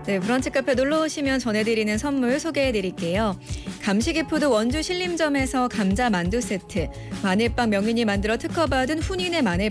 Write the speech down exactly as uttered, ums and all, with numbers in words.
네, 브런치 카페 놀러 오시면 전해드리는 선물 소개해드릴게요. 감시기푸드 원주 신림점에서 감자 만두 세트, 마늘빵 명인이 만들어 특허받은 훈인의 마늘